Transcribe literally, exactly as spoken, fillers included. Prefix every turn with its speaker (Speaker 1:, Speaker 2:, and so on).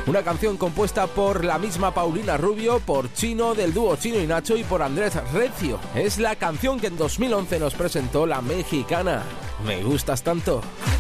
Speaker 1: Una canción compuesta por la misma Paulina Rubio, por Chino del dúo Chino y Nacho y por Andrés Recio. Es la canción que en dos mil once nos presentó la mexicana Me Gustas Tanto.